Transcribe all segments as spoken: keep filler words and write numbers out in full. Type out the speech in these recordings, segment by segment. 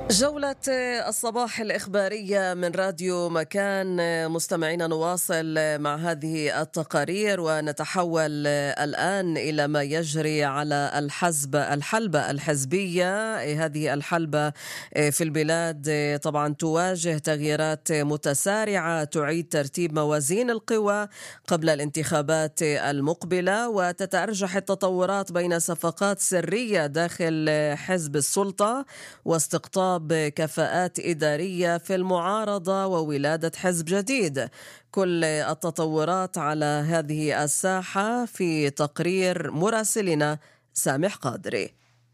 جولة الصباح الإخبارية من راديو مكان. مستمعينا نواصل مع هذه التقارير ونتحول الآن إلى ما يجري على الحزب الحلبة الحزبية. هذه الحلبة في البلاد طبعا تواجه تغييرات متسارعة تعيد ترتيب موازين القوى قبل الانتخابات المقبلة، وتتأرجح التطورات بين صفقات سرية داخل حزب السلطة واستقطاب كفاءات إدارية في المعارضة وولادة حزب جديد. كل التطورات على هذه الساحة في تقرير مراسلنا سامح قادري.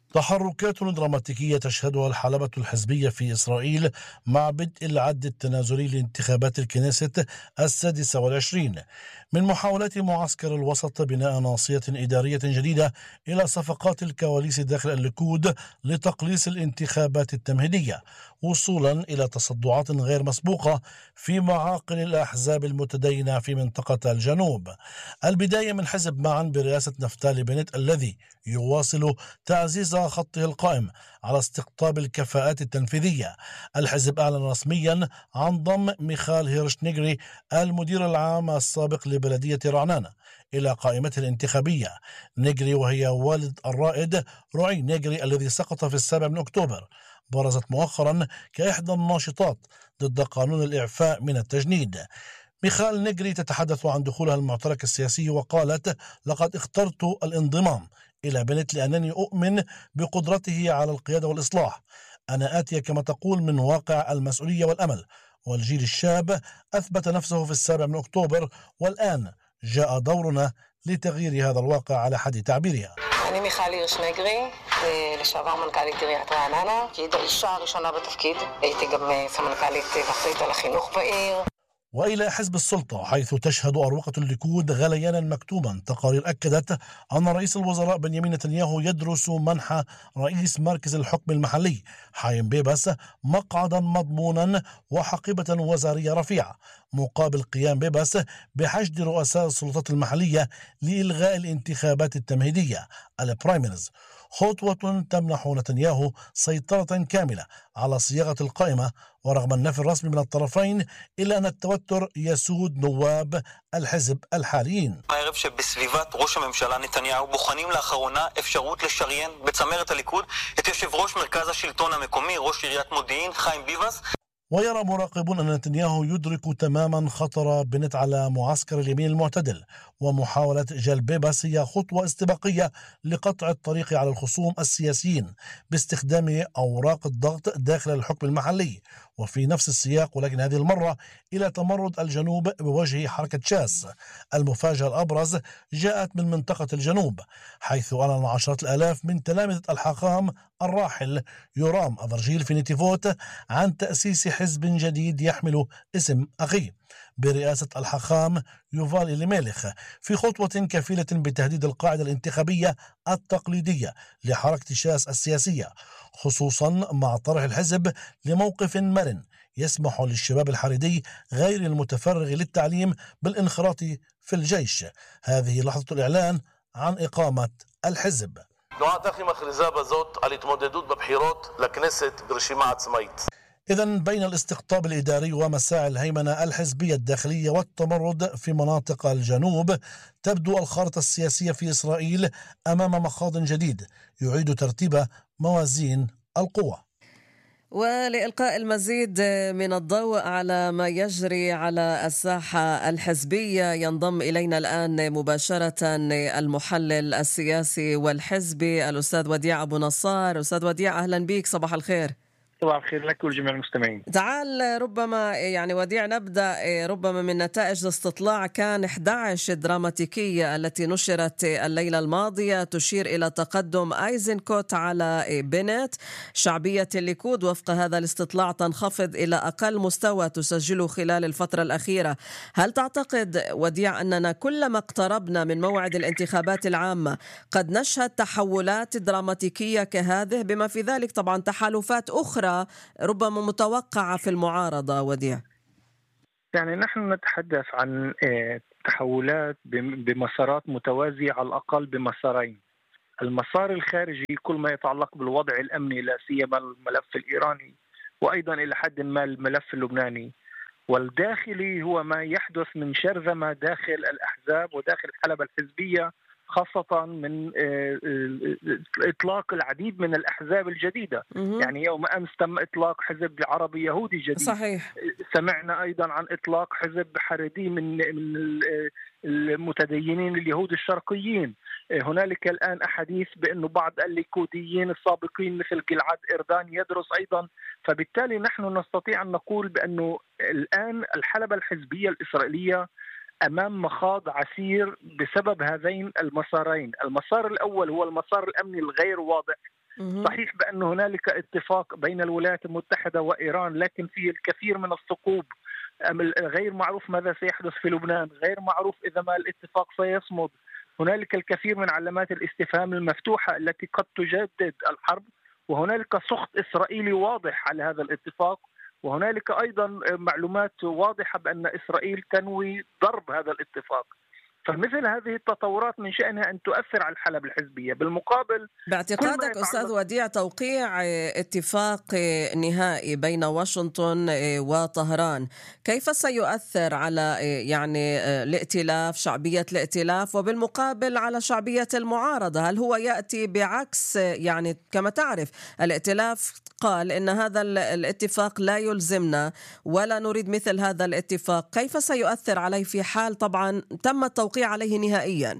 تحركات دراماتيكية تشهدها الحلبة الحزبية في إسرائيل مع بدء العد التنازلي لانتخابات الكنيست السادسة والعشرين من محاولات معسكر الوسط بناء ناصية إدارية جديدة إلى صفقات الكواليس داخل الليكود لتقليص الانتخابات التمهيدية، وصولا إلى تصدعات غير مسبوقة في معاقل الأحزاب المتدينة في منطقة الجنوب. البداية من حزب معا برئاسة نفتالي بنت الذي يواصل تعزيز خطه القائم على استقطاب الكفاءات التنفيذية. الحزب أعلن رسميا عن ضم ميخال هيرش نيغري المدير العام السابق لبلدية رعنانة إلى قائمته الانتخابية. نيغري وهي والد الرائد روعي نيغري الذي سقط في السابع من أكتوبر برزت مؤخرا كإحدى الناشطات ضد قانون الإعفاء من التجنيد. ميخال نيغري تتحدث عن دخولها المعترك السياسي وقالت: لقد اخترت الانضمام إلى بنت لأنني أؤمن بقدرته على القيادة والإصلاح. أنا آتية كما تقول من واقع المسؤولية والأمل، والجيل الشاب أثبت نفسه في السابع من أكتوبر، والآن جاء دورنا لتغيير هذا الواقع على حد تعبيرها. אני מיכל הירש נגרי, לשעבר מנכ"לית עיריית רעננה, האישה הראשונה בתפקיד, הייתי גם סמנכ"לית ואחראית על החינוך בעיר. وإلى حزب السلطة حيث تشهد أروقة الليكود غليانا مكتوبا. تقارير أكدت أن رئيس الوزراء بنيامين نتنياهو يدرس منح رئيس مركز الحكم المحلي حايم بيبس مقعدا مضمونا وحقيبة وزارية رفيعة مقابل قيام بيبس بحشد رؤساء السلطات المحلية لإلغاء الانتخابات التمهيدية البرايمرز، خطوة تمنح نتنياهو سيطرة كاملة على صياغة القائمة ورغم النفي الرسمي من الطرفين إلا أن التوتر يسود نواب الحزب الحاليين. הערב שבסביבת ראש הממשלה נתניהו בוחנים לאחרונה אפשרות לשריין בצמרת הליכוד את יושב ראש מרכז השלטון המקומי, ראש עיריית מודיעין חיים ביבס. ويرى مراقبون أن نتنياهو يدرك تماما خطر بنت على معسكر اليمين المعتدل، ومحاولة جلب بيبس هي خطوة استباقية لقطع الطريق على الخصوم السياسيين باستخدام أوراق الضغط داخل الحكم المحلي، وفي نفس السياق ولكن هذه المرة إلى تمرد الجنوب بوجه حركة شاس. المفاجأة الأبرز جاءت من منطقة الجنوب حيث أعلن عشرات الآلاف من تلامذة الحاخام الراحل يورام أفرجيل في نتيفوت عن تأسيس حزب جديد يحمل اسم أخيه برئاسة الحاخام يوفال إليميليخ، في خطوة كفيلة بتهديد القاعدة الانتخابية التقليدية لحركة شاس السياسية، خصوصا مع طرح الحزب لموقف مرن يسمح للشباب الحريدي غير المتفرغ للتعليم بالانخراط في الجيش. هذه لحظة الإعلان عن إقامة الحزب. תנועת אחים מכריזה בזאת על התמודדות בבחירות לכנסת ברשימה עצמאית. إذن بين الاستقطاب الإداري ومساعي الهيمنة الحزبية الداخلية والتمرد في مناطق الجنوب تبدو الخارطة السياسية في إسرائيل أمام مخاض جديد يعيد ترتيب موازين القوى. ولإلقاء المزيد من الضوء على ما يجري على الساحة الحزبية ينضم إلينا الآن مباشرة المحلل السياسي والحزبي الأستاذ وديع أبو نصار. أستاذ وديع أهلا بك، صباح الخير. صباح الخير لك ولجميع المستمعين. تعال ربما يعني وديع نبدأ ربما من نتائج الاستطلاع. كان إحدى عشر دراماتيكية التي نشرت الليلة الماضية تشير إلى تقدم أيزنكوت على بنت. شعبية الليكود وفق هذا الاستطلاع تنخفض إلى أقل مستوى تسجله خلال الفترة الأخيرة. هل تعتقد وديع أننا كلما اقتربنا من موعد الانتخابات العامة قد نشهد تحولات دراماتيكية كهذه، بما في ذلك طبعا تحالفات أخرى ربما متوقعة في المعارضة وديع؟ يعني نحن نتحدث عن تحولات بمسارات متوازية على الأقل بمسارين. المسار الخارجي كل ما يتعلق بالوضع الأمني، لا سيما الملف الإيراني وأيضا إلى حد ما الملف اللبناني، والداخلي هو ما يحدث من شرذمة داخل الأحزاب وداخل الحلبة الحزبية، خاصة من إطلاق العديد من الأحزاب الجديدة. م- يعني يوم أمس تم إطلاق حزب عربي يهودي جديد. صحيح. سمعنا أيضا عن إطلاق حزب حريدي من المتدينين اليهود الشرقيين. هنالك الآن أحاديث بأن بعض الليكوديين السابقين مثل جلعاد إردان يدرس أيضا. فبالتالي نحن نستطيع أن نقول بأنه الآن الحلبة الحزبية الإسرائيلية أمام مخاض عسير بسبب هذين المسارين. المسار الأول هو المسار الأمني الغير واضح. صحيح بأن هنالك اتفاق بين الولايات المتحدة وإيران، لكن فيه الكثير من الثقوب. غير معروف ماذا سيحدث في لبنان، غير معروف إذا ما الاتفاق سيصمد. هنالك الكثير من علامات الاستفهام المفتوحة التي قد تجدد الحرب، وهنالك سخط إسرائيلي واضح على هذا الاتفاق، وهنالك أيضا معلومات واضحة بأن إسرائيل تنوي ضرب هذا الاتفاق. فمثل هذه التطورات من شأنها أن تؤثر على الحلبة الحزبية. بالمقابل، باعتقادك أستاذ وديع توقيع اتفاق نهائي بين واشنطن وطهران كيف سيؤثر على يعني الائتلاف، شعبية الائتلاف، وبالمقابل على شعبية المعارضة؟ هل هو يأتي بعكس، يعني كما تعرف الائتلاف قال إن هذا الاتفاق لا يلزمنا ولا نريد مثل هذا الاتفاق، كيف سيؤثر عليه في حال طبعا تم التوقيع عليه نهائيا؟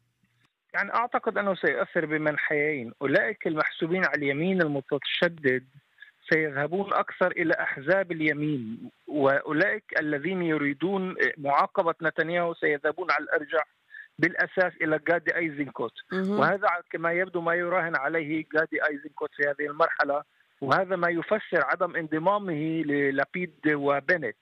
يعني أعتقد أنه سيؤثر بمنحيين. أولئك المحسوبين على اليمين المتشدد سيذهبون أكثر إلى أحزاب اليمين، وأولئك الذين يريدون معاقبة نتنياهو سيذهبون على الأرجح بالأساس إلى غادي أيزنكوت. وهذا كما يبدو ما يراهن عليه غادي أيزنكوت في هذه المرحلة، وهذا ما يفسر عدم انضمامه للابيد وبنت.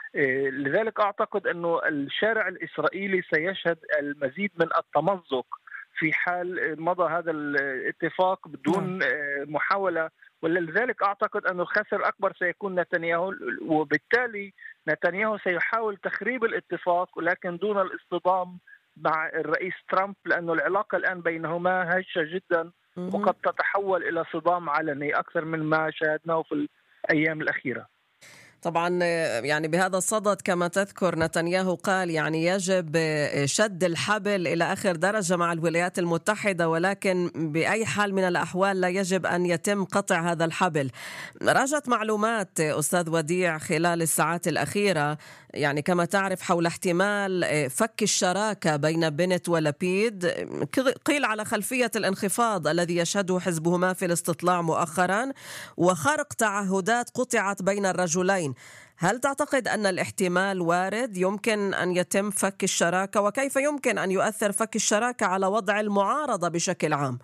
لذلك أعتقد أنه الشارع الإسرائيلي سيشهد المزيد من التمزق في حال مضى هذا الاتفاق بدون محاولة، ولذلك أعتقد أن الخاسر الأكبر سيكون نتنياهو، وبالتالي نتنياهو سيحاول تخريب الاتفاق ولكن دون الاصطدام مع الرئيس ترامب، لأن العلاقة الآن بينهما هشة جدا وقد تتحول إلى صدام علني أكثر من ما شاهدناه في الأيام الأخيرة. طبعا يعني بهذا الصدد كما تذكر نتنياهو قال يعني يجب شد الحبل إلى آخر درجة مع الولايات المتحدة، ولكن بأي حال من الأحوال لا يجب أن يتم قطع هذا الحبل. راجت معلومات أستاذ وديع خلال الساعات الأخيرة يعني كما تعرف حول احتمال فك الشراكة بين بنت ولبيد، قيل على خلفية الانخفاض الذي يشهده حزبهما في الاستطلاع مؤخرا وخرق تعهدات قطعت بين الرجلين. هل تعتقد أن الاحتمال وارد يمكن أن يتم فك الشراكة، وكيف يمكن أن يؤثر فك الشراكة على وضع المعارضة بشكل عام؟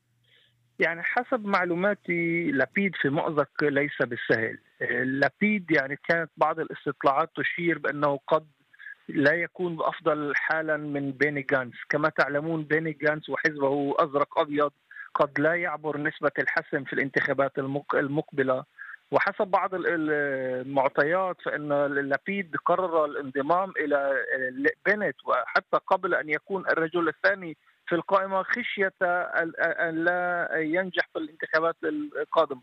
يعني حسب معلوماتي لبيد في مأزق ليس بالسهل. لبيد يعني كانت بعض الاستطلاعات تشير بأنه قد لا يكون بأفضل حالا من بيني جانس. كما تعلمون بيني جانس وحزبه أزرق أبيض قد لا يعبر نسبة الحسم في الانتخابات المقبلة، وحسب بعض المعطيات فإن لبيد قرر الانضمام إلى بنت وحتى قبل أن يكون الرجل الثاني في القائمة خشية أن لا ينجح في الانتخابات القادمة.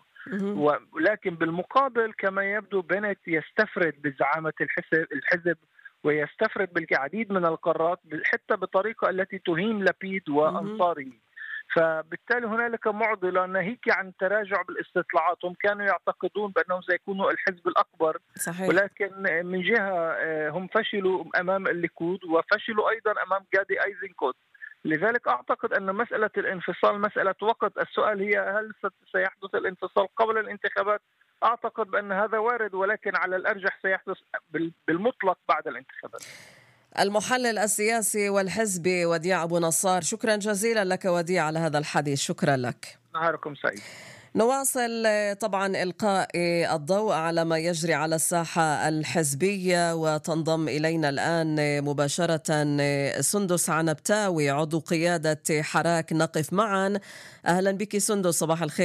ولكن بالمقابل كما يبدو بنت يستفرد بزعامة الحزب ويستفرد بالعديد من القرارات حتى بطريقة التي تهين لبيد وأنصاره. فبالتالي هنالك معضلة ناهيك عن تراجع بالاستطلاعات. هم كانوا يعتقدون بأنهم سيكونوا الحزب الأكبر. صحيح. ولكن من جهة هم فشلوا أمام الليكود وفشلوا أيضا أمام غادي أيزنكوت. لذلك أعتقد أن مسألة الانفصال مسألة وقت. السؤال هي هل سيحدث الانفصال قبل الانتخابات؟ أعتقد بأن هذا وارد، ولكن على الأرجح سيحدث بالمطلق بعد الانتخابات. المحلل السياسي والحزبي وديع أبو نصار، شكرا جزيلا لك وديع على هذا الحديث. شكرا لك. نهاركم سعيد. نواصل طبعا إلقاء الضوء على ما يجري على الساحة الحزبية، وتنضم إلينا الآن مباشرة سندس عنبتاوي عضو قيادة حراك نقف معا. أهلا بك سندس، صباح الخير.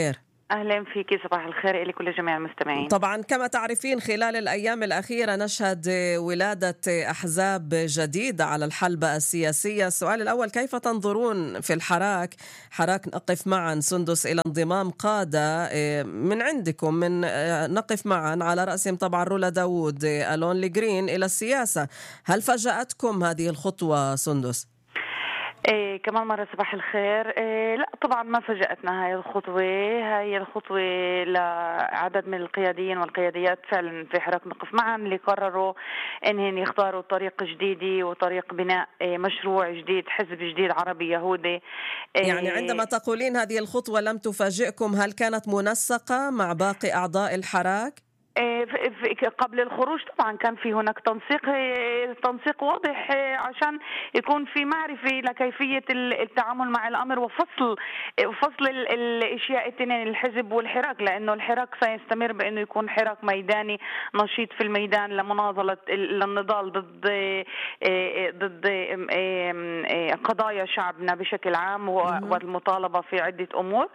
أهلا فيك، صباح الخير لك ولجميع المستمعين. طبعا كما تعرفين خلال الأيام الأخيرة نشهد ولادة أحزاب جديدة على الحلبة السياسية. السؤال الأول، كيف تنظرون في الحراك حراك نقف معا سندس إلى انضمام قادة من عندكم من نقف معا على رأسهم طبعا رولا داوود ألون لجرين إلى السياسة؟ هل فاجأتكم هذه الخطوة سندس؟ إيه كمان مرة صباح الخير. إيه لا طبعا ما فاجأتنا هاي الخطوة. هاي الخطوة لعدد من القياديين والقياديات فعلا في حراك نقف معا اللي قرروا انهم يختاروا طريق جديد وطريق بناء إيه مشروع جديد، حزب جديد عربي يهودي. إيه يعني عندما تقولين هذه الخطوة لم تفاجئكم، هل كانت منسقة مع باقي أعضاء الحراك؟ قبل الخروج طبعا كان في هناك تنسيق تنسيق واضح عشان يكون في معرفة لكيفية التعامل مع الأمر وفصل فصل الأشياء الاثنين، الحزب والحراك، لأنه الحراك سيستمر بأنه يكون حراك ميداني نشيط في الميدان لمناضلة للنضال ضد ضد قضايا شعبنا بشكل عام والمطالبة في عدة أمور،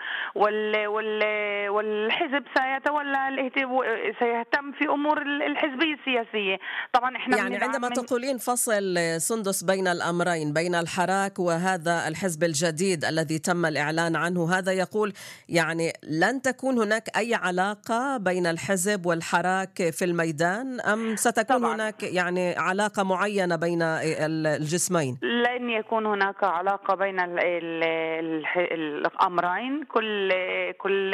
والحزب سيتولى الاهتمام سيهتم في أمور الحزبية السياسية. طبعا إحنا يعني عندما تقولين فصل سندس بين الأمرين، بين الحراك وهذا الحزب الجديد الذي تم الإعلان عنه، هذا يقول يعني لن تكون هناك أي علاقة بين الحزب والحراك في الميدان، أم ستكون طبعاً هناك يعني علاقة معينة بين الجسمين؟ لن يكون هناك علاقة بين الأمرين. كل كل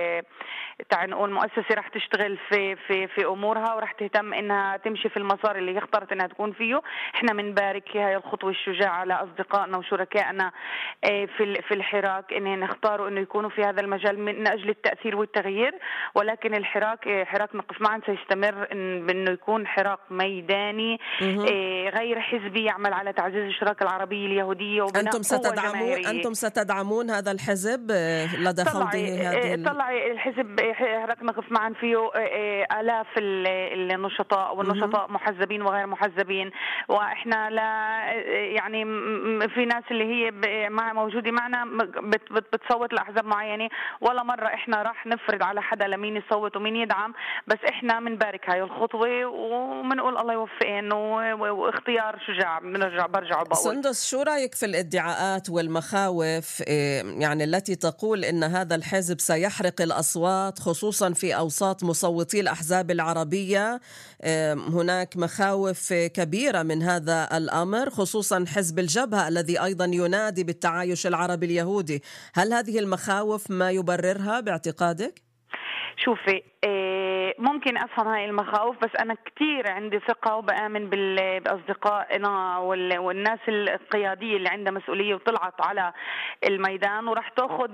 تعال نقول مؤسسة راح تشتغل في في في امورها وراح تهتم انها تمشي في المسار اللي اختارت انها تكون فيه. احنا بنبارك هاي الخطوه الشجاعه لاصدقائنا وشركائنا في في الحراك انهم يختاروا انه يكونوا في هذا المجال من اجل التاثير والتغيير، ولكن الحراك حراك نقف معا سيستمر بانه يكون حراك ميداني غير حزبي يعمل على تعزيز الشراكه العربيه اليهوديه وبناء انتم ستدعمون انتم ستدعمون هذا الحزب لدى خوضه هذه طلع الحزب حراك نقف معا فيه آلاف النشطاء والنشطاء محزبين وغير محزبين، واحنا لا يعني في ناس اللي هي مع موجوده معنا بتصوت لاحزاب معينه، ولا مره احنا راح نفرض على حدا لمين يصوت ومين يدعم، بس احنا بنبارك هاي الخطوه وبنقول الله يوفقهم واختيار شجاع. بنرجع برجع وبقول سندس، شو رايك في الادعاءات والمخاوف يعني التي تقول ان هذا الحزب سيحرق الاصوات خصوصا في اوساط مصوتي الأحزاب العربية؟ هناك مخاوف كبيرة من هذا الأمر، خصوصا حزب الجبهة الذي أيضا ينادي بالتعايش العربي اليهودي. هل هذه المخاوف ما يبررها باعتقادك؟ شوفي ممكن أفهم هاي المخاوف، بس أنا كتير عندي ثقة وبآمن بأصدقائنا والناس القيادية اللي عندها مسؤولية وطلعت على الميدان وراح تأخذ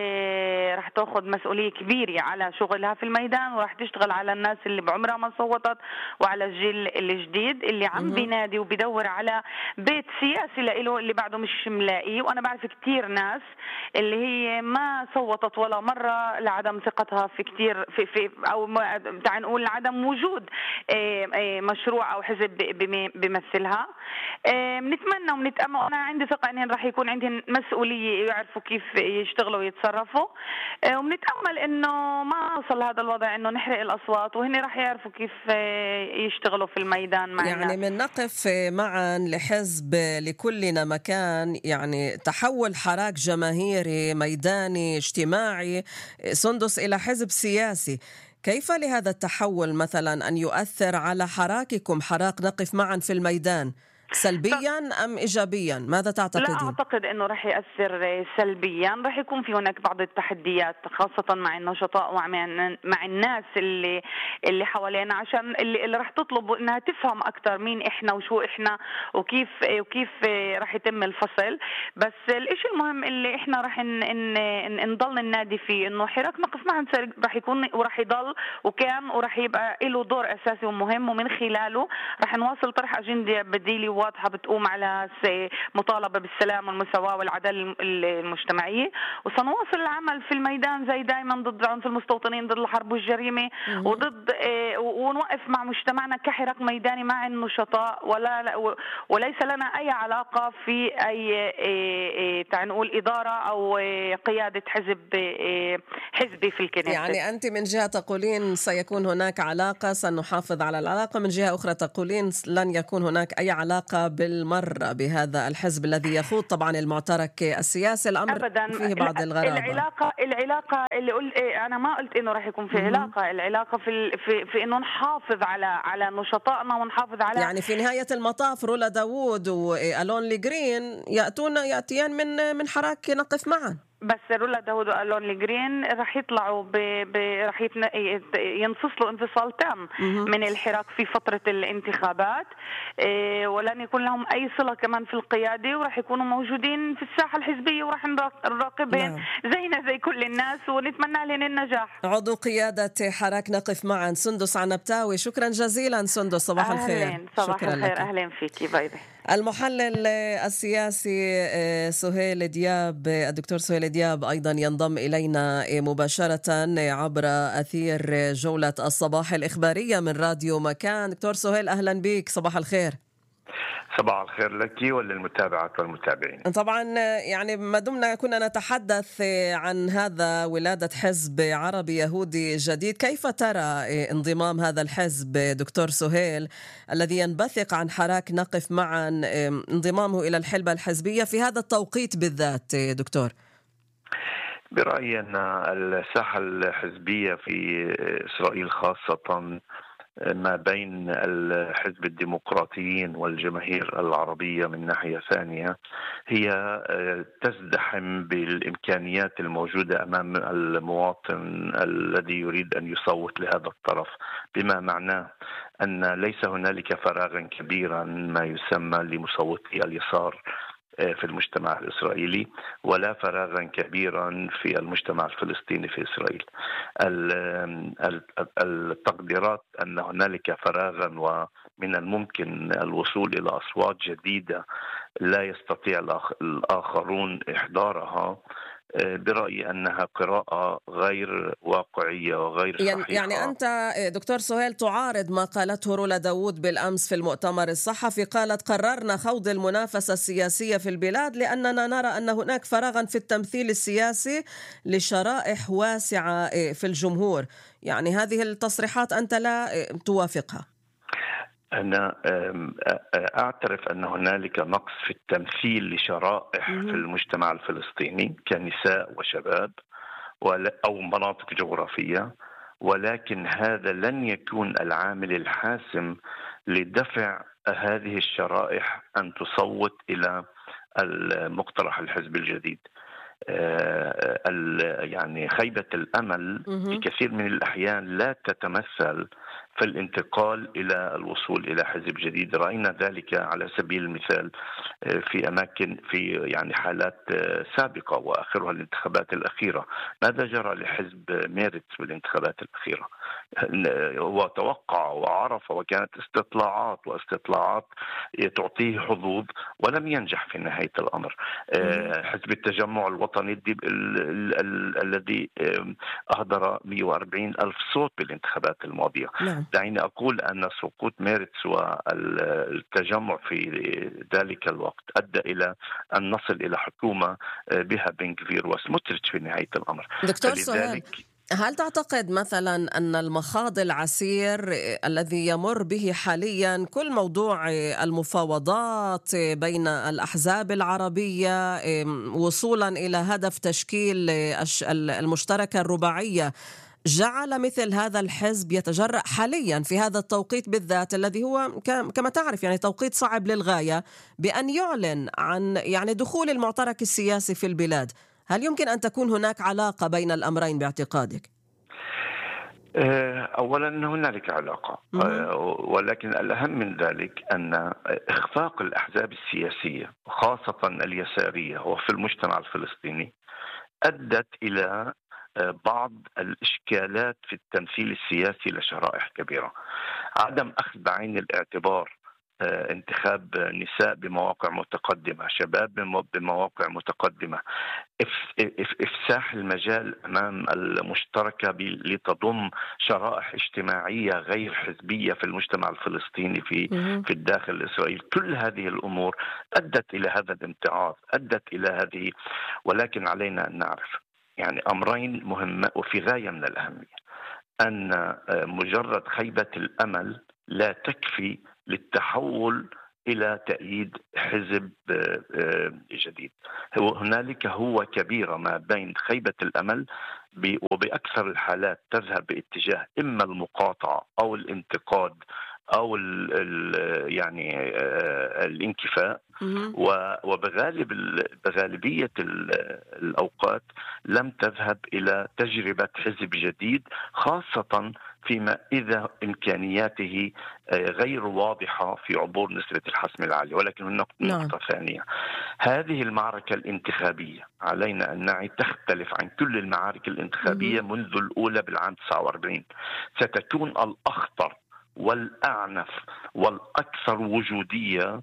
راح تأخذ مسؤولية كبيرة على شغلها في الميدان، وراح تشتغل على الناس اللي بعمرها ما صوتت وعلى الجيل الجديد اللي عم بينادي وبيدور على بيت سياسي لإله اللي بعده مش ملاقيه. وأنا بعرف كتير ناس اللي هي ما صوتت ولا مرة لعدم ثقتها في كتير في, في أو تعال نقول عدم وجود مشروع أو حزب بيمثلها. بنتمنى وبنتأمل، أنا عندي ثقة إنهم راح يكون عندهم مسؤولية يعرفوا كيف يشتغلوا ويتصرفوا، وبنتأمل إنه ما وصل هذا الوضع إنه نحرق الأصوات، وهن راح يعرفوا كيف يشتغلوا في الميدان معنا. يعني من نقف معا لحزب لكلنا مكان، يعني تحول حراك جماهيري ميداني اجتماعي سندس إلى حزب سياسي. كيف لهذا التحول مثلا أن يؤثر على حراككم حراك نقف معا في الميدان؟ سلبيا أم إيجابيا؟ ماذا تعتقدين؟ لا أعتقد أنه رح يأثر سلبيا، رح يكون في هناك بعض التحديات خاصة مع النشطاء ومع الناس اللي اللي حوالينا، عشان اللي, اللي رح تطلب أنها تفهم أكثر مين إحنا وشو إحنا وكيف وكيف رح يتم الفصل. بس الإشي المهم اللي إحنا رح نضل النادي فيه إنه حراك نقف معا رح يكون ورح يضل وكان ورح يبقى له دور أساسي ومهم، ومن خلاله رح نواصل طرح أجندة بديلة واضحة بتقوم على مطالبة بالسلام والمساواة والعدالة المجتمعية، وسنواصل العمل في الميدان زي دائما ضد عنف المستوطنين، ضد الحرب والجريمة، وضد ونوقف مع مجتمعنا كحراك ميداني مع النشطاء، ولا وليس لنا أي علاقة في أي تعال نقول إدارة أو قيادة حزب حزبي في الكنيسة. يعني أنت من جهة تقولين سيكون هناك علاقة، سنحافظ على العلاقة، من جهة أخرى تقولين لن يكون هناك أي علاقة بالمرة بهذا الحزب الذي يخوض طبعا المعترك السياسي. الأمر أبداً فيه بعض الغرابة. العلاقة العلاقة اللي قلت أنا ما قلت إنه راح يكون في علاقة، العلاقة في في في إنه نحافظ على على نشطائنا ونحافظ على، يعني في نهاية المطاف رولا داوود وألون ليغرين يأتون يأتيان من من حراك نقف معا، بس رولا داوود وألون ليغرين رح يطلعوا ب... ب... رح يتن... ينفصلوا انفصال تام من الحراك في فترة الانتخابات، إيه ولن يكون لهم أي صلة كمان في القيادة، ورح يكونوا موجودين في الساحة الحزبية ورح نراقبهم نعم. زينا زي كل الناس ونتمنى لهم النجاح. عضو قيادة حراك نقف معا سندس عنبتاوي، شكرا جزيلا سندس، صباح الخير. أهلين. صباح شكرا الخير، لك. أهلا فيكي. باي باي. المحلل السياسي سهيل دياب، الدكتور سهيل دياب أيضا ينضم إلينا مباشرة عبر أثير جولة الصباح الإخبارية من راديو مكان. دكتور سهيل أهلا بك، صباح الخير. صباح الخير لك وللمتابعات والمتابعين. طبعا يعني ما دمنا كنا نتحدث عن هذا ولادة حزب عربي يهودي جديد، كيف ترى انضمام هذا الحزب دكتور سهيل الذي ينبثق عن حراك نقف معا، انضمامه إلى الحلبة الحزبية في هذا التوقيت بالذات دكتور؟ برأيي أن الساحة الحزبية في إسرائيل خاصة ما بين الحزب الديمقراطيين والجماهير العربية من ناحية ثانية هي تزدحم بالإمكانيات الموجودة أمام المواطن الذي يريد أن يصوت لهذا الطرف، بما معناه أن ليس هنالك فراغا كبيرا ما يسمى لمصوتي اليسار في المجتمع الإسرائيلي، ولا فراغا كبيرا في المجتمع الفلسطيني في إسرائيل. التقديرات أن هنالك فراغا ومن الممكن الوصول إلى أصوات جديدة لا يستطيع الآخرون إحضارها، برأيي أنها قراءة غير واقعية وغير صحيحة. يعني أنت دكتور سهيل تعارض ما قالته رولا داوود بالأمس في المؤتمر الصحفي، قالت قررنا خوض المنافسة السياسية في البلاد لأننا نرى أن هناك فراغا في التمثيل السياسي لشرائح واسعة في الجمهور. يعني هذه التصريحات أنت لا توافقها؟ أنا أعترف أن هنالك نقص في التمثيل لشرائح في المجتمع الفلسطيني كنساء وشباب أو مناطق جغرافية، ولكن هذا لن يكون العامل الحاسم لدفع هذه الشرائح أن تصوت إلى المقترح الحزب الجديد. يعني خيبة الأمل في كثير من الأحيان لا تتمثل في الانتقال إلى الوصول إلى حزب جديد. رأينا ذلك على سبيل المثال في أماكن في يعني حالات سابقة وآخرها الانتخابات الأخيرة. ماذا جرى لحزب ميرتس بالانتخابات الأخيرة؟ وتوقع وعرف وكانت استطلاعات واستطلاعات تعطيه حظوظ ولم ينجح في نهاية الأمر. حزب التجمع الوطني الذي أهدر مئة وأربعين ألف صوت بالانتخابات الماضية. دعيني أقول أن سقوط ميرتس والتجمع في ذلك الوقت أدى إلى أن نصل إلى حكومة بها بن غفير وسموتريتش في نهاية الأمر. دكتور سهيل، هل تعتقد مثلا أن المخاض العسير الذي يمر به حاليا كل موضوع المفاوضات بين الأحزاب العربية وصولا إلى هدف تشكيل المشتركة الرباعية جعل مثل هذا الحزب يتجرأ حاليا في هذا التوقيت بالذات الذي هو كما تعرف يعني توقيت صعب للغاية بأن يعلن عن يعني دخول المعترك السياسي في البلاد؟ هل يمكن أن تكون هناك علاقة بين الأمرين باعتقادك؟ أولا هنالك علاقة، ولكن الأهم من ذلك أن إخفاق الأحزاب السياسية خاصة اليسارية وفي المجتمع الفلسطيني أدت إلى بعض الإشكالات في التمثيل السياسي لشرائح كبيرة. عدم أخذ بعين الاعتبار انتخاب نساء بمواقع متقدمة، شباب بمواقع متقدمة، إفساح المجال أمام المشتركة لتضم شرائح اجتماعية غير حزبية في المجتمع الفلسطيني في في الداخل الإسرائيلي. كل هذه الأمور أدت إلى هذا الامتعاض، أدت إلى هذه. ولكن علينا أن نعرف يعني أمرين مهمة وفي غاية من الأهمية، أن مجرد خيبة الأمل لا تكفي للتحول إلى تأييد حزب جديد. هنالك هو كبيرة ما بين خيبة الأمل وبأكثر الحالات تذهب باتجاه إما المقاطعة أو الانتقاد أو ال ال يعني الانكفاء، وبغالب بغالبية الأوقات لم تذهب إلى تجربة حزب جديد، خاصة فيما إذا إمكانياته غير واضحة في عبور نسبة الحسم العالية. ولكن هناك نقطة ثانية، هذه المعركة الانتخابية علينا أن نعي تختلف عن كل المعارك الانتخابية منذ الأولى بالعام تسعة وأربعين. ستكون الأخطر والأعنف والأكثر وجودية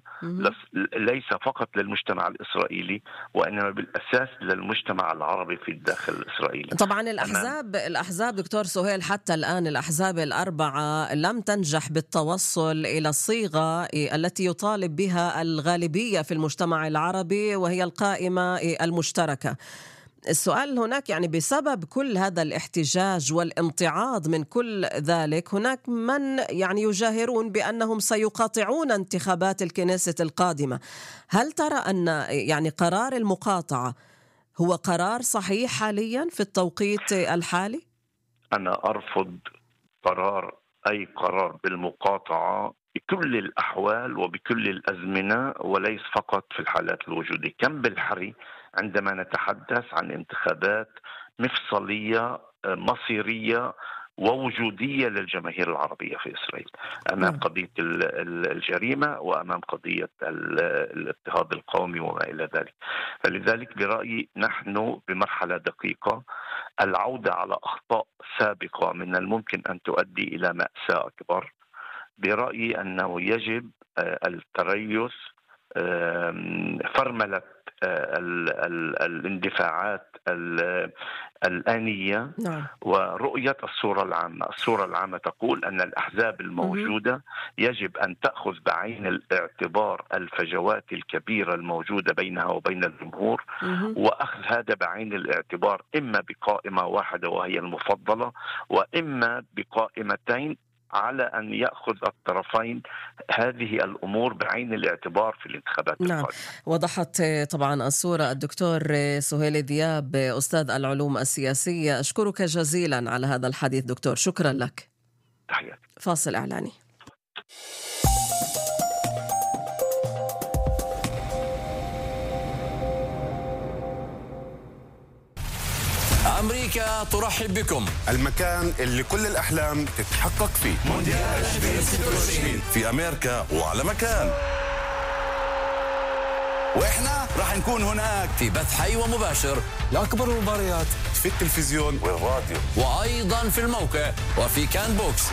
ليس فقط للمجتمع الإسرائيلي وإنما بالأساس للمجتمع العربي في الداخل الإسرائيلي. طبعا الأحزاب الأحزاب دكتور سهيل حتى الآن الأحزاب الأربعة لم تنجح بالتوصل إلى الصيغة التي يطالب بها الغالبية في المجتمع العربي وهي القائمة المشتركة. السؤال هناك يعني بسبب كل هذا الاحتجاج والامتعاض من كل ذلك، هناك من يعني يجاهرون بأنهم سيقاطعون انتخابات الكنيست القادمة. هل ترى أن يعني قرار المقاطعة هو قرار صحيح حاليا في التوقيت الحالي؟ أنا أرفض قرار أي قرار بالمقاطعة بكل الأحوال وبكل الأزمنة وليس فقط في الحالات الوجودية. كم بالحري عندما نتحدث عن انتخابات مفصلية مصيرية ووجودية للجماهير العربية في إسرائيل أمام قضية الجريمة وأمام قضية الاضطهاد القومي وما إلى ذلك. فلذلك برأيي نحن بمرحلة دقيقة، العودة على أخطاء سابقة من الممكن أن تؤدي إلى مأساة أكبر. برأيي أنه يجب التريث، فرملة الاندفاعات الآنية، نعم. ورؤية الصورة العامة. الصورة العامة تقول أن الأحزاب الموجودة يجب أن تأخذ بعين الاعتبار الفجوات الكبيرة الموجودة بينها وبين الجمهور، وأخذ هذا بعين الاعتبار إما بقائمة واحدة وهي المفضلة، وإما بقائمتين، على أن يأخذ الطرفين هذه الأمور بعين الاعتبار في الانتخابات. نعم، وضحت طبعا الصورة. الدكتور سهيل ذياب أستاذ العلوم السياسية، أشكرك جزيلا على هذا الحديث دكتور، شكرا لك. تحياتي. فاصل إعلاني. أمريكا ترحب بكم، المكان اللي كل الأحلام تتحقق فيه. مونديال ألفين وستة وعشرين في أمريكا وعلى مكان، وإحنا راح نكون هناك في بث حي ومباشر لأكبر المباريات في التلفزيون والراديو، وأيضا في الموقع وفي كان بوكس.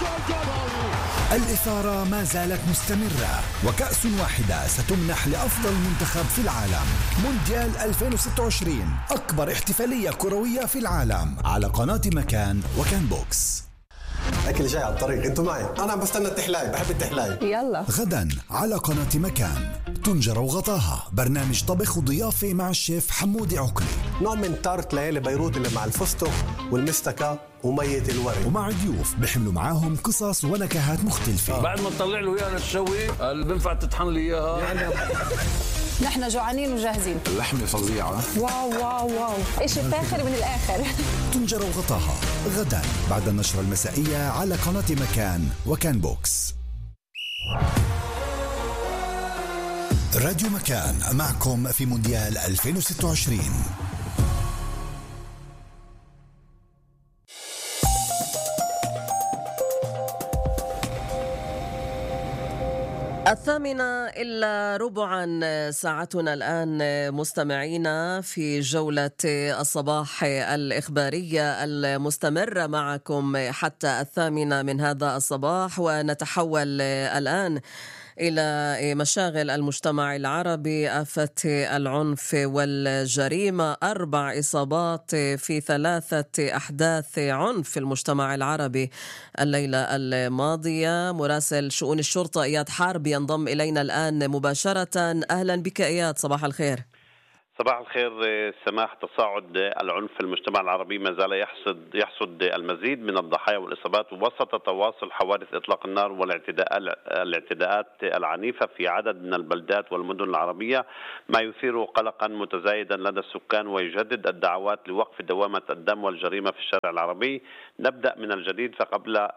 الإثارة ما زالت مستمرة، وكأس واحدة ستمنح لأفضل منتخب في العالم. مونديال ألفين وستة وعشرين، أكبر احتفالية كروية في العالم، على قناة مكان وكان بوكس. أكل جاي على الطريق، انتوا معي، أنا عم بستنى التحلاي، بحب التحلاي. يلا. غدا على قناة مكان، طنجرة وغطاها، برنامج طبخ وضيافة مع الشيف حمودي عقلي. نوع من تارت ليالي بيروت اللي مع الفستق والمستكة ومية الورد، ومع ضيوف بيحملوا معاهم قصص ونكهات مختلفة. بعد ما تطلع له اياها للشوي اللي بنفع تطحن لي اياها. نحن جوعانين وجاهزين. اللحمة فظيعة. واو واو واو، إشي فاخر من الآخر. طنجرة وغطاها غدا بعد النشرة المسائية على قناة مكان وكان بوكس. راديو مكان معكم في مونديال ألفين وستة وعشرين. الثامنة إلا ربعا ساعتنا الآن مستمعينا في جولة الصباح الإخبارية المستمرة معكم حتى الثامنة من هذا الصباح. ونتحول الآن إلى مشاغل المجتمع العربي، آفة العنف والجريمة، أربع إصابات في ثلاثة أحداث عنف في المجتمع العربي الليلة الماضية. مراسل شؤون الشرطة إياد حارب ينضم إلينا الآن مباشرة. أهلا بك إياد، صباح الخير. صباح الخير. سماح تصاعد العنف في المجتمع العربي ما زال يحصد يحصد المزيد من الضحايا والإصابات وسط تواصل حوادث إطلاق النار والاعتداء الاعتداءات العنيفة في عدد من البلدات والمدن العربية، ما يثير قلقا متزايدا لدى السكان ويجدد الدعوات لوقف دوامة الدم والجريمة في الشارع العربي. نبدأ من الجديد. فقبل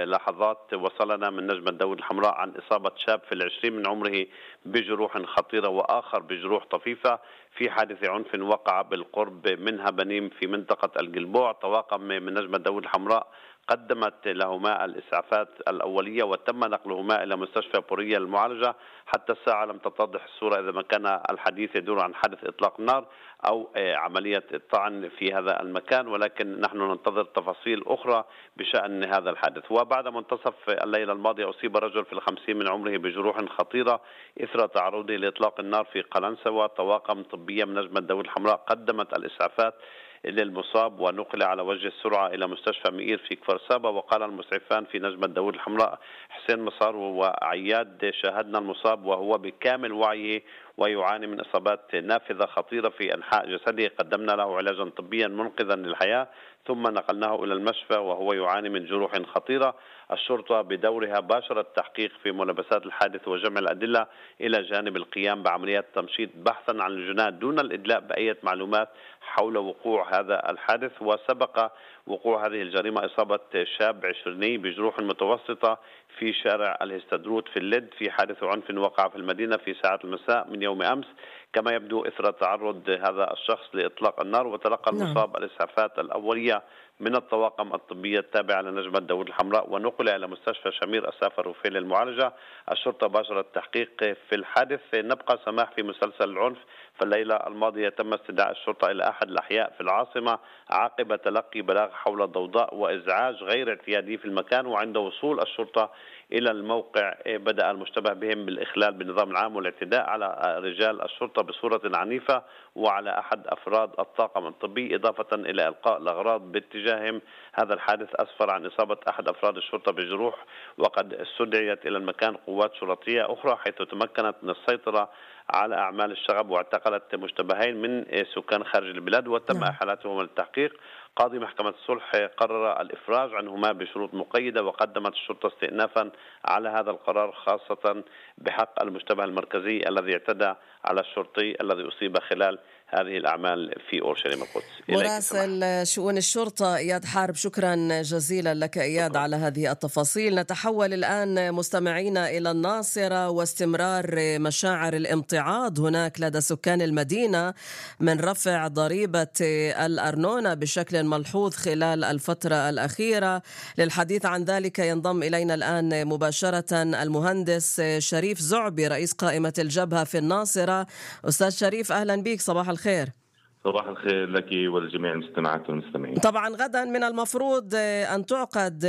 لحظات وصلنا من نجمة داود الحمراء عن إصابة شاب في العشرين من عمره بجروح خطيرة وآخر بجروح طفيفة في حادث عنف وقع بالقرب من هبنيم في منطقة الجلبوع. طواقم من نجمة داود الحمراء قدمت لهما الإسعافات الأولية وتم نقلهما إلى مستشفى بورية للمعالجة. حتى الساعة لم تتضح الصورة إذا ما كان الحديث يدور عن حادث إطلاق نار أو عملية طعن في هذا المكان، ولكن نحن ننتظر تفاصيل أخرى بشأن هذا الحادث. وبعد منتصف الليلة الماضية أصيب رجل في الخمسين من عمره بجروح خطيرة إثر تعرضه لإطلاق النار في قلنسوة. طواقم طبية من نجمة داود الحمراء قدمت الإسعافات للمصاب ونقل على وجه السرعة إلى مستشفى مئير في كفر سابا. وقال المسعفان في نجمة داود الحمراء حسين مصار وعياد شاهدنا المصاب وهو بكامل وعيه ويعاني من إصابات نافذة خطيرة في أنحاء جسده. قدمنا له علاجا طبيا منقذا للحياة ثم نقلناه إلى المشفى وهو يعاني من جروح خطيرة. الشرطة بدورها باشرت التحقيق في ملابسات الحادث وجمع الأدلة إلى جانب القيام بعمليات تمشيط بحثا عن الجناة دون الإدلاء بأي معلومات حول وقوع هذا الحادث. وسبق وقوع هذه الجريمة إصابة شاب عشريني بجروح متوسطة في شارع الهستدروت في اللد في حادث عنف وقع في المدينة في ساعات المساء من يوم أمس، كما يبدو إثر تعرض هذا الشخص لإطلاق النار. وتلقى المصاب الإسعافات الأولية من الطواقم الطبية التابعة لنجمة داود الحمراء ونقل إلى مستشفى شمير أساف الرفيع للمعالجة. الشرطة باشرت التحقيق في الحادث. نبقى سماح في مسلسل العنف. فالليلة الماضية تم استدعاء الشرطة إلى أحد الأحياء في العاصمة عقب تلقي بلاغ حول الضوضاء وإزعاج غير اعتيادي في المكان، وعند وصول الشرطة إلى الموقع بدأ المشتبه بهم بالإخلال بالنظام العام والاعتداء على رجال الشرطة بصورة عنيفة وعلى أحد أفراد الطاقم الطبي، إضافة إلى إلقاء الأغراض باتجاههم. هذا الحادث أسفر عن إصابة أحد أفراد الشرطة بجروح، وقد استدعيت إلى المكان قوات شرطية أخرى حيث تمكنت من السيطرة على أعمال الشغب واعتقلت مشتبهين من سكان خارج البلاد وتم إحالتهم للتحقيق. قاضي محكمة الصلح قرر الإفراج عنهما بشروط مقيدة، وقدمت الشرطة استئنافا على هذا القرار خاصة بحق المشتبه المركزي الذي اعتدى على الشرطي الذي أصيب خلال هذه الأعمال في أورشليم القدس. مراسل شؤون الشرطة إياد حارب، شكرا جزيلا لك إياد على هذه التفاصيل. نتحول الآن مستمعينا إلى الناصرة واستمرار مشاعر الامتعاض هناك لدى سكان المدينة من رفع ضريبة الأرنونة بشكل ملحوظ خلال الفترة الأخيرة. للحديث عن ذلك ينضم إلينا الآن مباشرة المهندس شريف زعبي رئيس قائمة الجبهة في الناصرة. أستاذ شريف أهلا بك، صباح الخير. صباح الخير لك ولجميع المستمعات والمستمعين. طبعا غدا من المفروض أن تعقد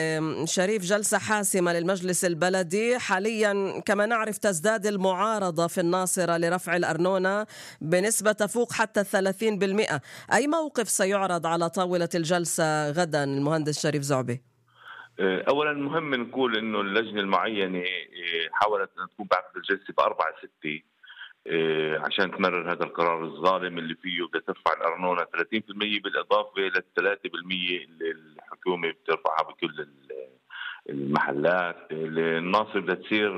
شريف جلسة حاسمة للمجلس البلدي. حاليا كما نعرف تزداد المعارضة في الناصرة لرفع الأرنونة بنسبة تفوق حتى الثلاثين بالمئة. أي موقف سيعرض على طاولة الجلسة غدا المهندس شريف زعبي؟ أولا مهم نقول أنه اللجنة المعينة حاولت أن تكون بعد الجلسة بأربعة ستة عشان تمرر هذا القرار الظالم اللي فيه بدها ترفع الأرنونة ثلاثين بالمئة بالإضافة للثلاثة بالمئة اللي الحكومة بترفعها بكل المحلات. الناصر بدها تصير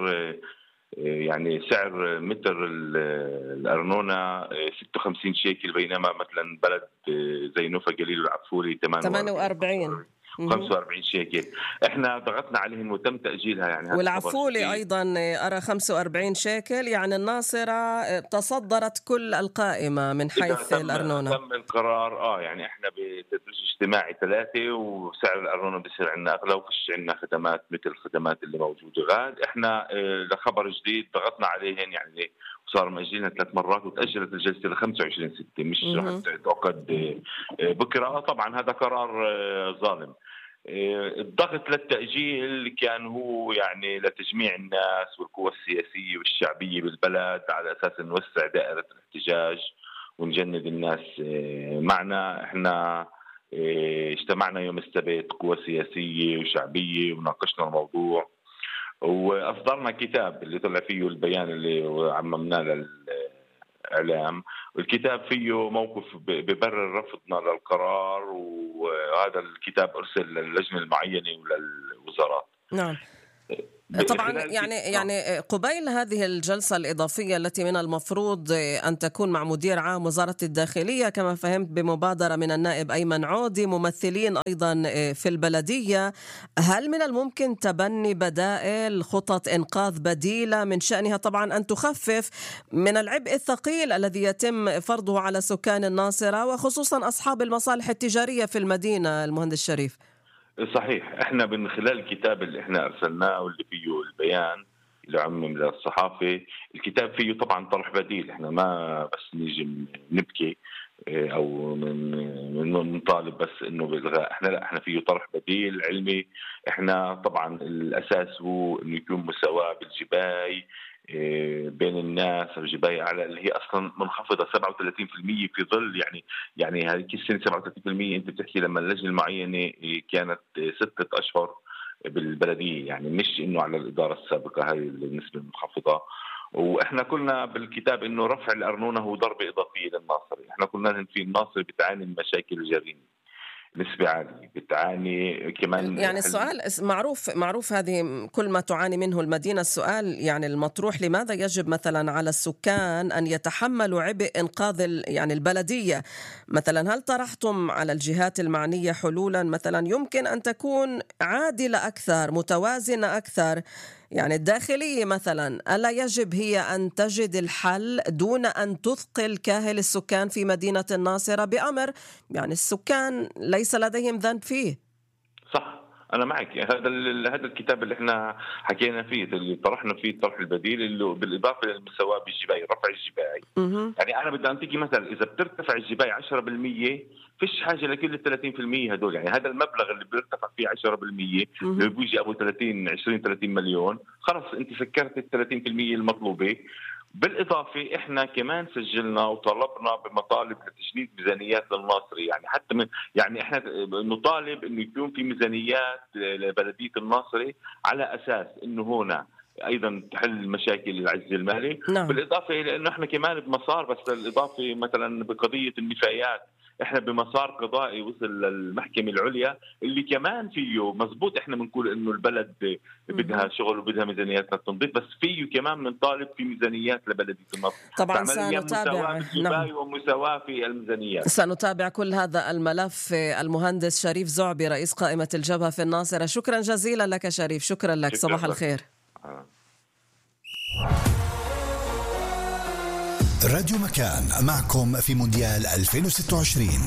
يعني سعر متر الأرنونة ستة وخمسين شيكل، بينما مثلا بلد زي نوفا جليل والعفوري ثمانية وأربعين خمسة وأربعين شيكل. احنا ضغطنا عليهم وتم تأجيلها يعني. والعفولي أيضا أرى خمسة وأربعين شيكل، يعني الناصرة تصدرت كل القائمة من حيث الأرنونة. تم القرار اه يعني احنا بتدريج اجتماعي ثلاثة وسعر الأرنونة بيصير عندنا أغلى وفيش عندنا خدمات مثل الخدمات اللي موجودة غاد. احنا اه لخبر جديد ضغطنا عليهم يعني وصار مأجلنا ثلاث مرات وتأجلت الجلسة ل خمسة وعشرين ستة مش رح تعقد بكرة. طبعا هذا قرار ظالم. الضغط للتأجيل كان هو يعني لتجميع الناس والقوى السياسية والشعبية بالبلد على أساس نوسع دائرة الاحتجاج ونجند الناس معنا. احنا اجتمعنا يوم السبت قوى سياسية وشعبية وناقشنا الموضوع وأصدرنا كتاب اللي طلع فيه البيان اللي عممناه للإعلام، والكتاب فيه موقف ببرر رفضنا للقرار، وهذا الكتاب أرسل للجنة المعينة وللوزارات. نعم طبعا يعني يعني قبيل هذه الجلسة الإضافية التي من المفروض أن تكون مع مدير عام وزارة الداخلية كما فهمت بمبادرة من النائب أيمن عودي، ممثلين أيضا في البلدية، هل من الممكن تبني بدائل خطط إنقاذ بديلة من شأنها طبعا أن تخفف من العبء الثقيل الذي يتم فرضه على سكان الناصرة وخصوصا أصحاب المصالح التجارية في المدينة؟ المهندس شريف. صحيح، احنا من خلال الكتاب اللي احنا ارسلناه واللي فيه البيان اللي عمم للصحافه، الكتاب فيه طبعا طرح بديل. احنا ما بس نيجي نبكي او من نطالب بس انه بالغاء، احنا لا، احنا فيه طرح بديل علمي. احنا طبعا الاساس هو انه يكون مساواه بالجباي بين الناس، الجباية على اللي هي اصلا منخفضه سبعة وثلاثين بالمئة في ظل يعني يعني هذه السنه سبعة وثلاثين بالمئة. انت بتحكي لما اللجنه المعينه كانت ستة اشهر بالبلديه، يعني مش انه على الاداره السابقه هاي النسبه المنخفضه. واحنا قلنا بالكتاب انه رفع الارنونه هو ضربه اضافيه للناصري. احنا قلنا في الناصري بتعاني من مشاكل الجريمه نسبة عالية، بتعاني كمان يعني السؤال معروف معروف هذه كل ما تعاني منه المدينة. السؤال يعني المطروح، لماذا يجب مثلا على السكان أن يتحملوا عبء إنقاذ يعني البلدية؟ مثلا هل طرحتم على الجهات المعنية حلولا مثلا يمكن أن تكون عادلة أكثر، متوازنة أكثر؟ يعني الداخلية مثلا ألا يجب هي أن تجد الحل دون أن تثقل كاهل السكان في مدينة الناصرة بأمر يعني السكان ليس لديهم ذنب فيه؟ صح، أنا معك. هذا هذا الكتاب اللي احنا حكينا فيه اللي طرحنا فيه الطرح البديل اللي بالإضافة للمساواة بالجباي، رفع الجباي. يعني أنا بدي أنتجي مثلا إذا بترتفع الجباي عشرة بالمئة فيش حاجة لكل الثلاثين بالمئة هدول. يعني هذا المبلغ اللي بيرتفع فيه عشرة بالمئة اللي بيجي أبو ثلاثين عشرين ثلاثين مليون، خلص أنت سكرت الثلاثين بالمئة المطلوبة. بالإضافة إحنا كمان سجلنا وطلبنا بمطالب لتجنيد ميزانيات للناصري. يعني حتى من يعني إحنا نطالب إنه يكون في ميزانيات لبلدية الناصري على أساس إنه هنا أيضا تحل مشاكل العجز المالي. نعم. بالإضافة إلى إنه إحنا كمان بمسار، بس الإضافة مثلا بقضية النفايات احنا بمسار قضائي وصل للمحكمة العليا اللي كمان فيه مزبوط. احنا بنقول انه البلد بدها شغل وبدها ميزانيات للتنظيف، بس فيه كمان بنطالب في ميزانيات لبلدية النصر. طبعا سنتابع نعم. ومساواة في الميزانيات. سنتابع كل هذا الملف. المهندس شريف زعبي رئيس قائمة الجبهة في الناصرة، شكرا جزيلا لك شريف. شكرا لك، شكرا صباح لك. الخير. آه. راديو مكان معكم في مونديال ألفين وستة وعشرين.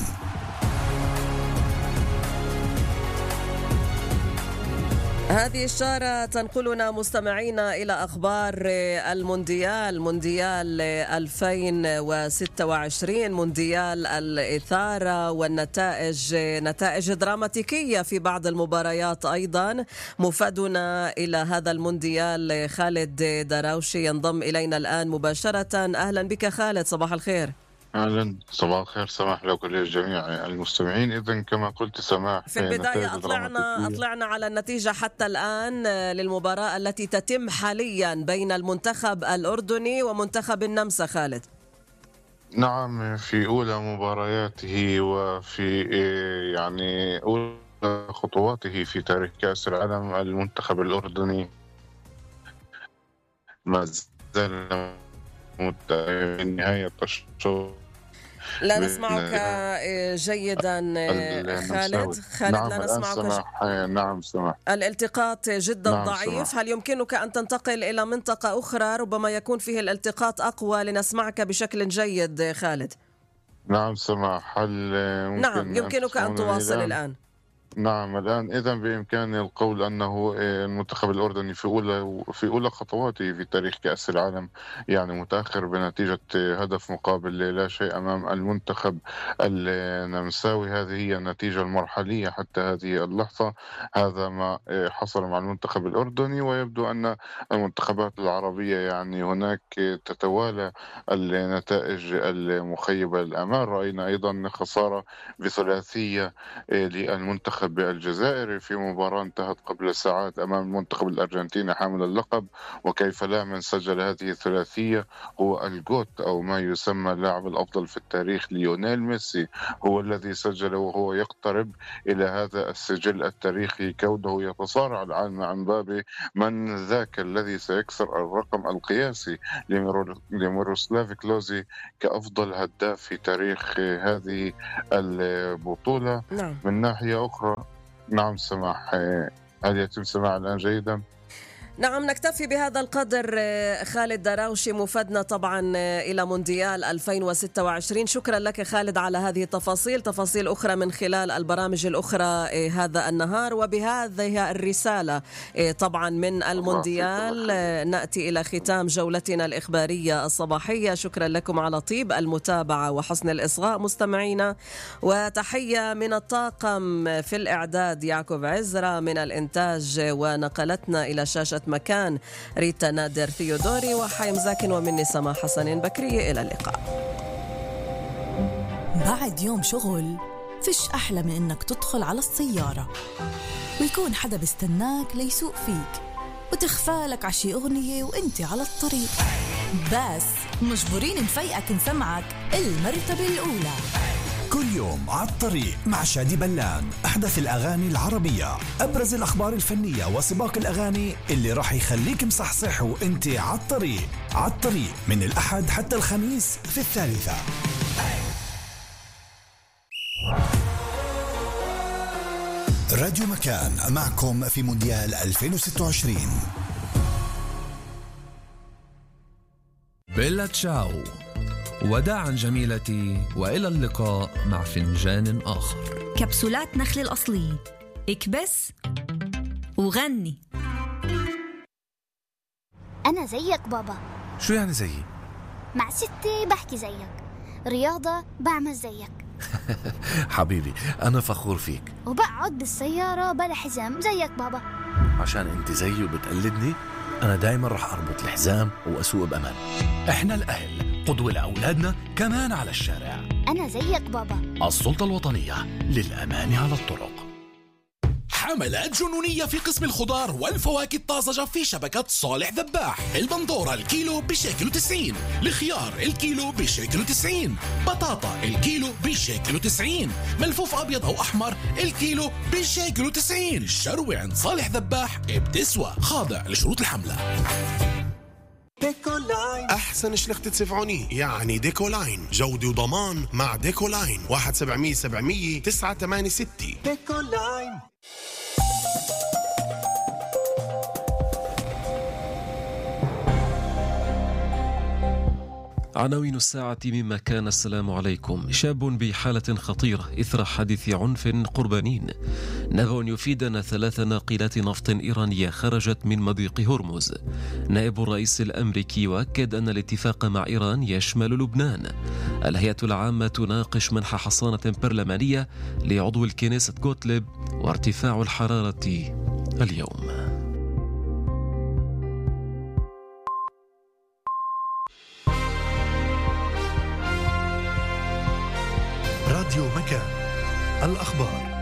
هذه الشارة تنقلنا مستمعينا إلى أخبار المونديال، مونديال ألفين وستة وعشرين، مونديال الإثارة والنتائج، نتائج دراماتيكية في بعض المباريات. أيضا مفادنا إلى هذا المونديال خالد دراوشي ينضم إلينا الآن مباشرة. أهلا بك خالد، صباح الخير. أهلا، صباح الخير، سماح لكل الجميع المستمعين. إذن كما قلت سماح، في البداية أطلعنا, أطلعنا على النتيجة حتى الآن للمباراة التي تتم حاليا بين المنتخب الأردني ومنتخب النمسا. خالد. نعم، في أولى مبارياته وفي يعني أولى خطواته في تاريخ كأس العالم، المنتخب الأردني ما زال في نهاية الشوط. لا نسمعك جيدا خالد. خالد نعم، لا نسمعك. سمح. نعم سمح. الالتقاط جدا نعم ضعيف. سمح. هل يمكنك أن تنتقل إلى منطقة أخرى ربما يكون فيه الالتقاط أقوى لنسمعك بشكل جيد؟ خالد. نعم سمح. هل ممكن نعم يمكنك أن تواصل الآن؟ نعم الآن إذا بإمكاني القول أنه المنتخب الأردني في أولى في أولى خطواته في تاريخ كأس العالم، يعني متأخر بنتيجة هدف مقابل لا شيء أمام المنتخب النمساوي. هذه هي النتيجة المرحلية حتى هذه اللحظة. هذا ما حصل مع المنتخب الأردني، ويبدو أن المنتخبات العربية يعني هناك تتوالى النتائج المخيبة للآمال. رأينا أيضا خسارة بثلاثية للمنتخب الجزائري في مباراة انتهت قبل ساعات أمام المنتخب الأرجنتيني حامل اللقب. وكيف لا، من سجل هذه الثلاثية هو الجوت أو ما يسمى اللاعب الأفضل في التاريخ ليونيل ميسي، هو الذي سجل وهو يقترب إلى هذا السجل التاريخي كونه يتصارع الآن مع مبابي من ذاك الذي سيكسر الرقم القياسي لميروسلاف كلوزي كأفضل هداف في تاريخ هذه البطولة. نعم. من ناحية أخرى، نعم سماح، هل يتم سماع الآن جيدا؟ نعم، نكتفي بهذا القدر. خالد دراوشي مفدنا طبعا إلى مونديال ألفين وستة وعشرين. شكرا لك خالد على هذه التفاصيل، تفاصيل أخرى من خلال البرامج الأخرى هذا النهار. وبهذه الرسالة طبعا من المونديال نأتي إلى ختام جولتنا الإخبارية الصباحية. شكرا لكم على طيب المتابعة وحسن الإصغاء مستمعينا، وتحية من الطاقم في الإعداد يعقوب عزرا، من الإنتاج ونقلتنا إلى شاشة مكان ريتا نادر ثيودوري وحيم زاكن، ومني سما حسن بكرية. إلى اللقاء. بعد يوم شغل فيش أحلى من إنك تدخل على السيارة ويكون حدا بيستناك ليسوق فيك وتخفالك عشي أغنية وإنت على الطريق، بس مجبورين نفيقك نسمعك المرتبة الأولى كل يوم على الطريق مع شادي بلان. أحدث الأغاني العربية، أبرز الأخبار الفنية وسباق الأغاني اللي راح يخليك مصحصح وإنت على الطريق. على الطريق من الأحد حتى الخميس في الثالثة. راديو مكان معكم في مونديال ألفين وستة وعشرين. بيلا تشاو، وداعا جميلتي، وإلى اللقاء مع فنجان آخر. كبسولات نخل الأصلية، اكبس وغني. أنا زيك بابا. شو يعني زيي؟ مع ستي بحكي زيك، رياضة بعمل زيك. حبيبي أنا فخور فيك. وبقعد بالسيارة بلا حزام زيك بابا. عشان أنت زيي وبتقلدني، أنا دايما رح أربط الحزام وأسوق بأمان. إحنا الأهل قدوة لأولادنا كمان على الشارع. أنا زيك بابا. السلطة الوطنية للأمان على الطرق. حملات جنونية في قسم الخضار والفواكه الطازجة في شبكة صالح ذباح. البندورة الكيلو بشيكل وتسعين، الخيار الكيلو بشيكل وتسعين، بطاطا الكيلو بشيكل وتسعين، ملفوف أبيض أو أحمر الكيلو بشيكل وتسعين. الشروة عند صالح ذباح بتسوى، خاضع لشروط الحملة. ديكولاين أحسن شلختة سفعوني، يعني ديكولاين، جودة وضمان مع ديكولاين. واحد سبعمية سبعمية تسعة ثمانية ستة. ديكولاين. عناوين الساعة مما كان. السلام عليكم. شاب بحالة خطيرة إثر حادث عنف قرب نين. نبأ يفيد أن ثلاث ناقلات نفط إيرانية خرجت من مضيق هرمز. نائب الرئيس الأمريكي يؤكد أن الاتفاق مع إيران يشمل لبنان. الهيئة العامة تناقش منح حصانة برلمانية لعضو الكنيسة غوتليب. وارتفاع الحرارة اليوم. راديو مكان، الأخبار.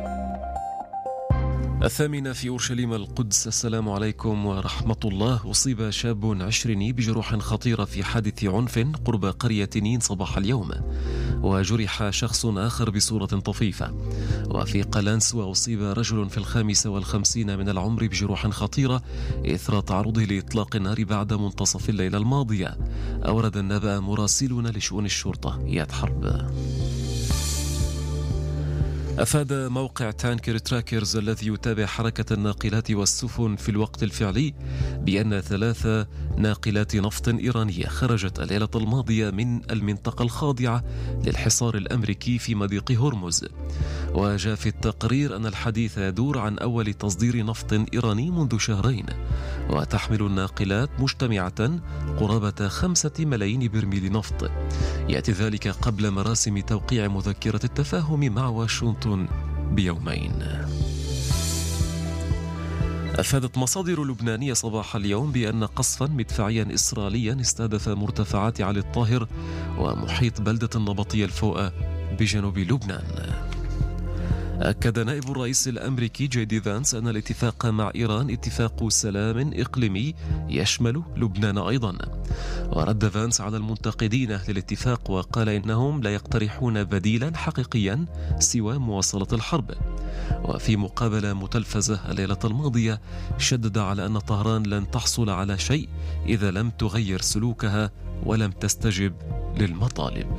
الثامنة في أورشليم القدس. السلام عليكم ورحمة الله. أصيب شاب عشريني بجروح خطيرة في حادث عنف قرب قرية نين صباح اليوم، وجرح شخص آخر بصورة طفيفة. وفي قلنسوة أصيب رجل في الخامسة والخمسين من العمر بجروح خطيرة إثر تعرضه لإطلاق النار بعد منتصف الليلة الماضية. أورد النبأ مراسلون لشؤون الشرطة إياد حرب. أفاد موقع تانكر تراكرز الذي يتابع حركة الناقلات والسفن في الوقت الفعلي بأن ثلاث ناقلات نفط إيرانية خرجت الليلة الماضية من المنطقة الخاضعة للحصار الأمريكي في مضيق هرمز. وجاء في التقرير أن الحديث يدور عن أول تصدير نفط إيراني منذ شهرين، وتحمل الناقلات مجتمعة قرابة خمسة ملايين برميل نفط. يأتي ذلك قبل مراسم توقيع مذكرة التفاهم مع واشنطن بيومين. أفادت مصادر لبنانية صباح اليوم بأن قصفا مدفعيا إسرائيليا استهدف مرتفعات علي الطاهر ومحيط بلدة النبطية الفوءة بجنوب لبنان. أكد نائب الرئيس الأمريكي جي دي فانس أن الاتفاق مع إيران اتفاق سلام إقليمي يشمل لبنان أيضا. ورد فانس على المنتقدين للاتفاق وقال إنهم لا يقترحون بديلا حقيقيا سوى مواصلة الحرب. وفي مقابلة متلفزة الليلة الماضية شدد على أن طهران لن تحصل على شيء إذا لم تغير سلوكها ولم تستجب للمطالب.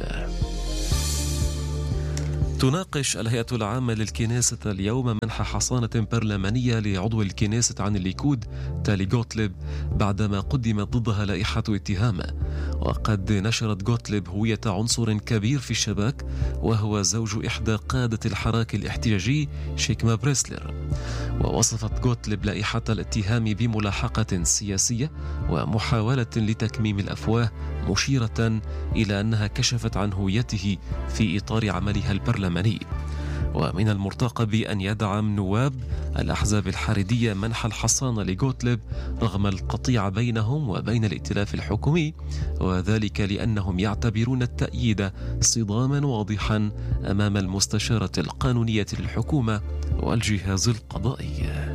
تناقش الهيئة العامة للكنيسة اليوم منح حصانة برلمانية لعضو الكنيسة عن الليكود تالي غوتليب بعدما قدمت ضدها لائحة اتهام. وقد نشرت غوتليب هوية عنصر كبير في الشباك وهو زوج إحدى قادة الحراك الاحتجاجي شيكما بريسلر. ووصفت غوتليب لائحة الاتهام بملاحقة سياسية ومحاولة لتكميم الأفواه، مشيرة إلى أنها كشفت عن هويته في إطار عملها البرلماني. ومن المرتقب أن يدعم نواب الأحزاب الحريدية منح الحصانة لغوتليب رغم القطيعة بينهم وبين الائتلاف الحكومي، وذلك لأنهم يعتبرون التأييد صداما واضحا أمام المستشارة القانونية للحكومة والجهاز القضائي.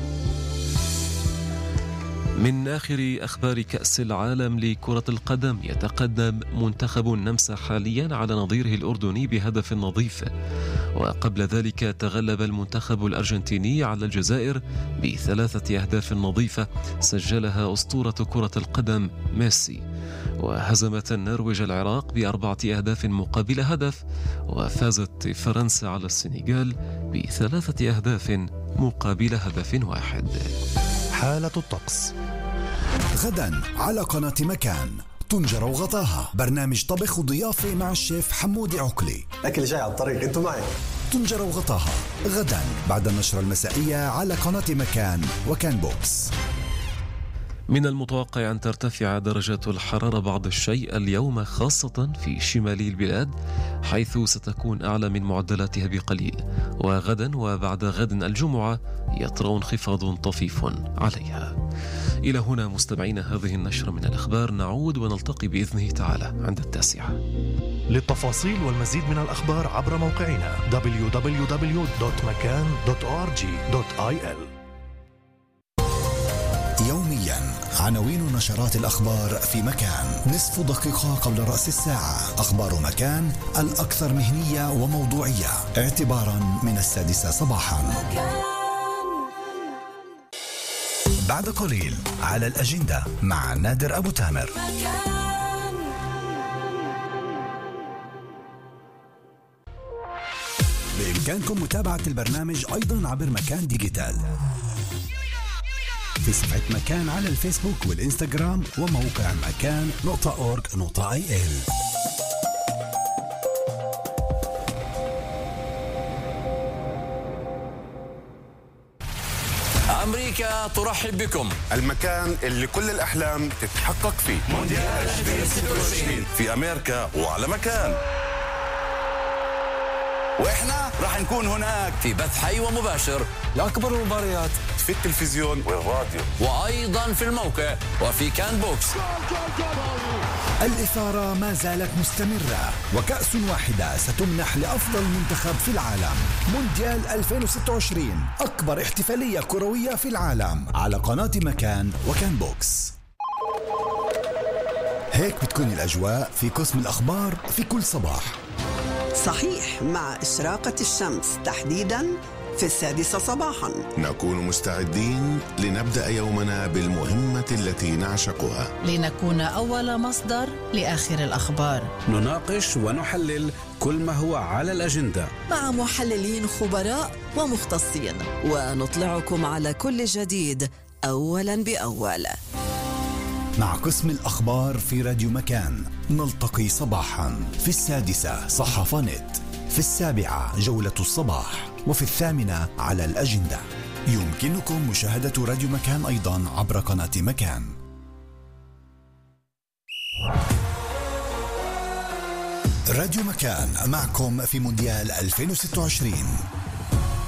من آخر أخبار كأس العالم لكرة القدم، يتقدم منتخب النمسا حاليا على نظيره الأردني بهدف نظيف. وقبل ذلك تغلب المنتخب الأرجنتيني على الجزائر بثلاثة أهداف نظيفة سجلها أسطورة كرة القدم ميسي. وهزمت النرويج العراق بأربعة أهداف مقابل هدف. وفازت فرنسا على السنغال بثلاثة أهداف مقابل هدف واحد. حالة الطقس غدا على قناة مكان. طنجرة وغطاها، برنامج طبخ وضيافة مع الشيف حمودي عقلي. أكل جاي على الطريق، انتوا معي. طنجرة وغطاها غدا بعد النشرة المسائية على قناة مكان وكان بوكس. من المتوقع أن ترتفع درجات الحرارة بعض الشيء اليوم، خاصة في شمال البلاد حيث ستكون أعلى من معدلاتها بقليل. وغدا وبعد غد الجمعة يطرأ انخفاض طفيف عليها. إلى هنا مستمعين هذه النشرة من الأخبار، نعود ونلتقي بإذنه تعالى عند التاسعة. للتفاصيل والمزيد من الأخبار عبر موقعنا دبليو دبليو دبليو دوت مكان دوت أو آر جي دوت آي إل. يوميا عناوين نشرات الأخبار في مكان. نصف دقيقة قبل رأس الساعة أخبار مكان الأكثر مهنية وموضوعية اعتبارا من السادسة صباحا. بعد قليل على الأجندة مع نادر أبو تامر. بإمكانكم متابعة البرنامج أيضا عبر مكان ديجيتال في صفحة مكان على الفيسبوك والإنستغرام وموقع مكان نقطة أورج نقطة آي إل. أمريكا ترحب بكم. المكان اللي كل الأحلام تتحقق فيه. مونديال ألفين وستة وعشرين في أمريكا وعلى مكان. وإحنا راح نكون هناك في بث حي ومباشر لأكبر المباريات في التلفزيون والراديو، وأيضا في الموقع وفي كان بوكس. الإثارة ما زالت مستمرة، وكأس واحدة ستمنح لأفضل منتخب في العالم. مونديال ألفين وستة وعشرين أكبر احتفالية كروية في العالم على قناة مكان وكان بوكس. هيك بتكون الأجواء في قسم الأخبار في كل صباح. صحيح، مع إشراقة الشمس تحديداً في السادسة صباحا. نكون مستعدين لنبدأ يومنا بالمهمة التي نعشقها، لنكون أول مصدر لآخر الأخبار. نناقش ونحلل كل ما هو على الأجندة مع محللين خبراء ومختصين، ونطلعكم على كل جديد أولا بأول. مع قسم الأخبار في راديو مكان نلتقي صباحا في السادسة صحافة نت، في السابعة جولة الصباح، وفي الثامنة على الأجندة. يمكنكم مشاهدة راديو مكان أيضا عبر قناة مكان. راديو مكان معكم في مونديال ألفين وستة وعشرين.